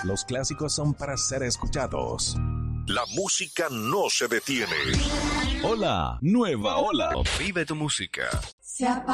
Los clásicos son para ser escuchados. La música no se detiene. Hola, nueva ola. Vive tu música. Se apaga